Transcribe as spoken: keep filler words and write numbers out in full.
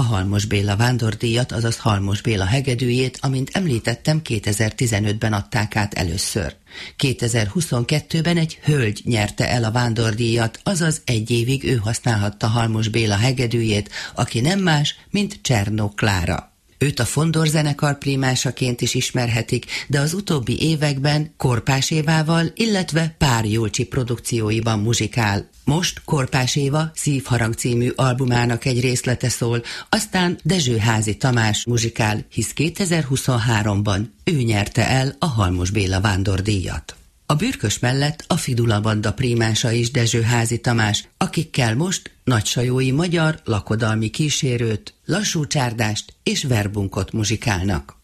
Halmos Béla vándordíjat, azaz Halmos Béla hegedűjét, amint említettem, kétezer-tizenötben adták át először. kétezer-huszonkettőben egy hölgy nyerte el a vándordíjat, azaz egy évig ő használhatta Halmos Béla hegedűjét, aki nem más, mint Csernó Klára. Őt a Fondor zenekar primásaként is ismerhetik, de az utóbbi években Korpás Évával, illetve Pár Jolcsi produkcióiban muzsikál. Most Korpás Éva Szívharang című albumának egy részlete szól, aztán Dezsőházi Tamás muzsikál, hisz kétezer-huszonháromban ő nyerte el a Halmos Béla vándordíjat. A Bürkös mellett a Fidula Banda primása is Dezsőházi Tamás, akikkel most nagysajói magyar lakodalmi kísérőt, lassú csárdást és verbunkot muzsikálnak.